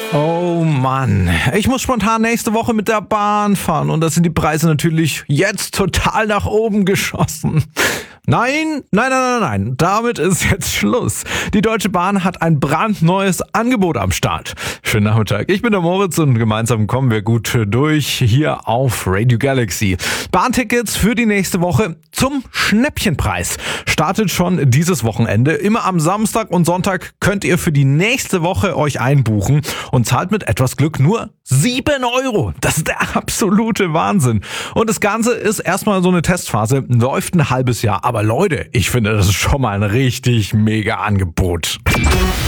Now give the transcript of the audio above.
Oh Mann, ich muss spontan nächste Woche mit der Bahn fahren und da sind die Preise natürlich jetzt total nach oben geschossen. Nein, damit ist jetzt Schluss. Die Deutsche Bahn hat ein brandneues Angebot am Start. Schönen Nachmittag, ich bin der Moritz und gemeinsam kommen wir gut durch hier auf Radio Galaxy. Bahntickets für die nächste Woche zum Schnäppchenpreis. Startet schon dieses Wochenende. Immer am Samstag und Sonntag könnt ihr für die nächste Woche euch einbuchen und zahlt mit etwas Glück nur 7 Euro. Das ist der absolute Wahnsinn. Und das Ganze ist erstmal so eine Testphase, läuft ein halbes Jahr. Aber Leute, ich finde, das ist schon mal ein richtig mega Angebot.